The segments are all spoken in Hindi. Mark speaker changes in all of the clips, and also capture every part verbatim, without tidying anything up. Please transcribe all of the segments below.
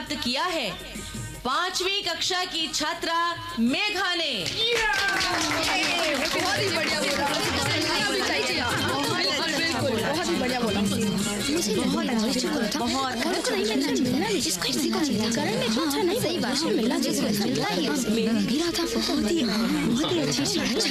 Speaker 1: प्राप्त किया है पांचवी कक्षा की छात्रा मेघा ने।
Speaker 2: बहुत ही बढ़िया बोला, बहुत ही बढ़िया बोला। मुझे बहुत अच्छा बोला था। बहुत मिलना जिसको किसी को मिलना करण में अच्छा नहीं, सही बात है। मिलना जिसको मिलता ही गिरा था। बहुत ही बहुत ही अच्छी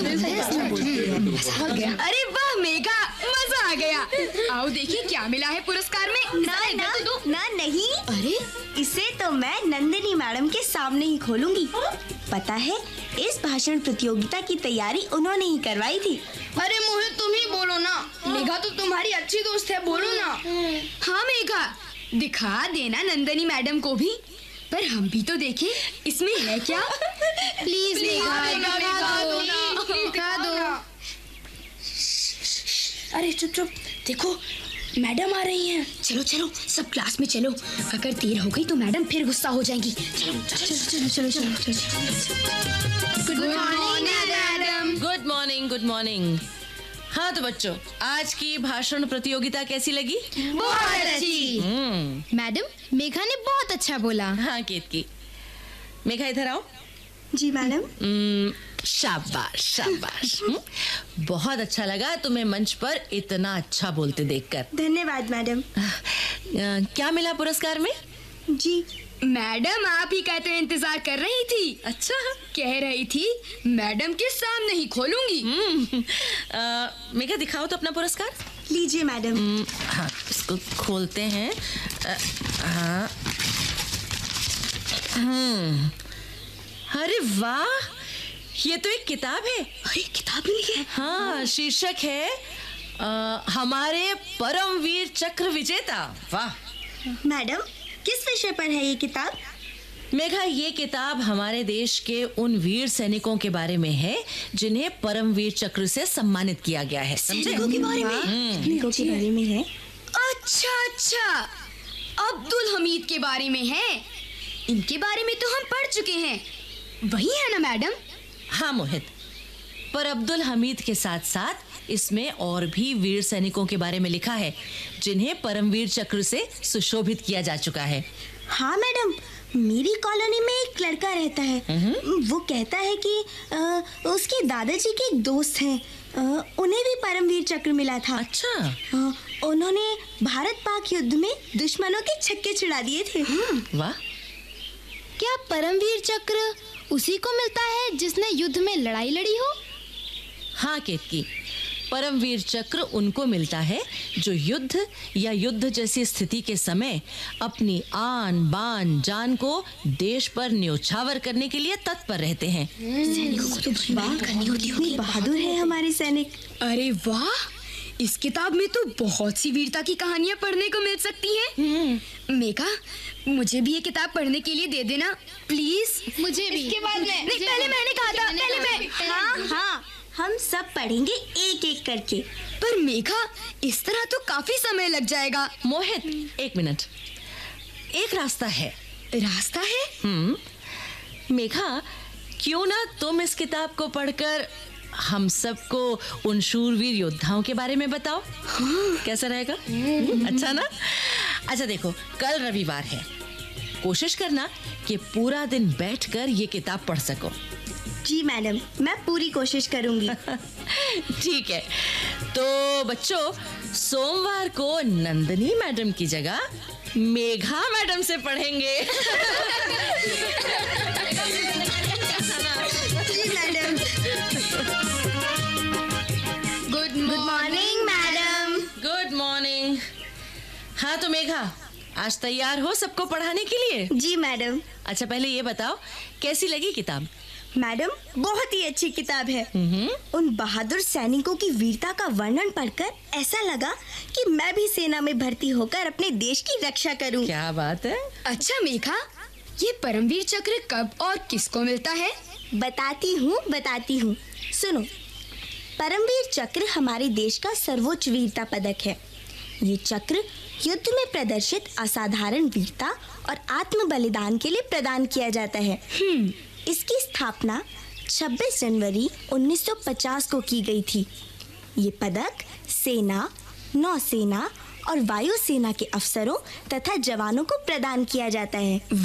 Speaker 2: चीज।
Speaker 3: अरे वाह मेघा, मजा आ गया। आओ देखिए क्या मिला है पुरस्कार में।
Speaker 4: ना ना ना नहीं,
Speaker 3: अरे
Speaker 4: इसे तो मैं नंदिनी मैडम के सामने ही खोलूंगी। पता है, इस भाषण प्रतियोगिता की तैयारी उन्होंने ही करवाई थी।
Speaker 2: अरे मोहित, तुम ही बोलो ना। मेघा तो तुम्हारी अच्छी दोस्त है, बोलो ना।
Speaker 3: हाँ मेघा, दिखा देना नंदिनी मैडम को भी, पर हम भी तो देखें इसमें है क्या।
Speaker 2: प्लीज दिखा दो, दिखा दो। अरे चुप चुप, देखो मैडम आ रही हैं।
Speaker 3: चलो चलो सब क्लास में चलो, अगर देर हो गई तो मैडम फिर गुस्सा हो जाएंगी। चलो चलो चलो चलो चलो।
Speaker 2: Good morning madam.
Speaker 1: Good morning, good morning. हाँ तो बच्चों, आज की भाषण प्रतियोगिता कैसी लगी?
Speaker 2: बहुत अच्छी।
Speaker 1: हम्म
Speaker 3: मैडम, मेघा ने बहुत अच्छा बोला।
Speaker 1: हाँ केतकी, मेघा इधर आओ।
Speaker 4: जी मैडम।
Speaker 1: हम्म, शाबाश शाबाश। हम्म, बहुत अच्छा लगा तुम्हें मंच पर इतना अच्छा बोलते देखकर।
Speaker 4: धन्यवाद मैडम।
Speaker 1: अ, क्या मिला पुरस्कार में?
Speaker 4: जी
Speaker 3: मैडम आप ही का तो इंतजार कर रही थी।
Speaker 1: अच्छा,
Speaker 3: कह रही थी मैडम के सामने ही खोलूंगी।
Speaker 1: हम्म, अ, मेघा दिखाओ तो अपना पुरस्कार।
Speaker 4: लीजिए मैडम।
Speaker 1: हम्म, हाँ इसको खोलते हैं। अ, हाँ, हम्म, अरे वाह, ये तो एक किताब है।
Speaker 3: अरे किताब भी है।
Speaker 1: हाँ, शीर्षक है आ, हमारे परमवीर चक्र विजेता। वाह
Speaker 4: मैडम, किस विषय पर है ये किताब?
Speaker 1: मेघा, ये किताब हमारे देश के उन वीर सैनिकों के बारे में है जिन्हें परमवीर चक्र से सम्मानित किया गया है। समझे?
Speaker 4: सैनिकों के बारे में? सैनिकों के बारे में है।
Speaker 3: अच्छा अच्छा, अब्दुल हमीद के बारे में है। इनके बारे में तो हम पढ़ चुके हैं, वही है ना मैडम?
Speaker 1: हाँ मोहित, पर अब्दुल हमीद के साथ साथ इसमें और भी वीर सैनिकों के बारे में लिखा है जिन्हें परमवीर चक्र से सुशोभित किया जा चुका है।
Speaker 4: हाँ मैडम, मेरी कॉलोनी में एक लड़का रहता है। वो कहता है कि आ, उसके दादाजी के एक दोस्त हैं, आ, उन्हें भी परमवीर चक्र मिला था।
Speaker 1: अच्छा।
Speaker 4: आ, उन्होंने भारत पाक युद्ध में दुश्मनों के छक्के छुड़ा दिए थे।
Speaker 1: वाह,
Speaker 3: क्या परमवीर चक्र उसी को मिलता है जिसने युद्ध में लड़ाई लड़ी हो?
Speaker 1: हाँ केतकी, परमवीर चक्र उनको मिलता है जो युद्ध या युद्ध जैसी स्थिति के समय अपनी आन बान जान को देश पर न्योछावर करने के लिए तत्पर रहते हैं।
Speaker 3: सैनिकों को तो बात करनी होती
Speaker 4: कितने बहादुर है हमारे सैनिक।
Speaker 3: अरे वाह, इस किताब में तो बहुत सी वीरता की कहानियां पढ़ने को मिल सकती हैं। मेघा, मुझे भी ये किताब पढ़ने के लिए दे देना प्लीज। मुझे भी।
Speaker 2: इसके बाद में
Speaker 3: नहीं, पहले मैंने कहा था, पहले मैं।
Speaker 4: हाँ हाँ, हम सब पढ़ेंगे एक एक करके।
Speaker 3: पर मेघा, इस तरह तो काफी समय लग जाएगा।
Speaker 1: मोहित, एक मिनट, एक रास्ता है।
Speaker 3: रास्ता है?
Speaker 1: हम्म, मेघा, क्यों ना तुम इस किताब को पढ़कर हम सबको उन शूरवीर योद्धाओं के बारे में बताओ। कैसा रहेगा? अच्छा ना? अच्छा देखो, कल रविवार है, कोशिश करना कि पूरा दिन बैठकर ये किताब पढ़ सको।
Speaker 4: जी मैडम, मैं पूरी कोशिश करूंगी।
Speaker 1: ठीक है, तो बच्चों, सोमवार को नंदिनी मैडम की जगह मेघा मैडम से पढ़ेंगे।
Speaker 4: जी madam.
Speaker 3: Good
Speaker 4: good morning madam.
Speaker 1: Good morning. हाँ तो मेघा, आज तैयार हो सबको पढ़ाने के लिए?
Speaker 4: जी मैडम।
Speaker 1: अच्छा पहले ये बताओ, कैसी लगी किताब?
Speaker 4: मैडम, बहुत ही अच्छी किताब है। उन बहादुर सैनिकों की वीरता का वर्णन पढ़कर ऐसा लगा कि मैं भी सेना में भर्ती होकर अपने देश की रक्षा करूं।
Speaker 1: क्या बात है।
Speaker 3: अच्छा मेघा, ये परमवीर चक्र कब और किसको मिलता है?
Speaker 4: बताती हूँ बताती हूँ सुनो। परमवीर चक्र हमारे देश का सर्वोच्च वीरता पदक है। ये चक्र युद्ध में प्रदर्शित असाधारण वीरता और आत्म बलिदान के लिए प्रदान किया जाता है। इसकी स्थापना छब्बीस जनवरी उन्नीस सौ पचास को की गई थी। ये पदक सेना, नौसेना और वायुसेना के अफसरों तथा जवानों को प्रदान किया जाता है।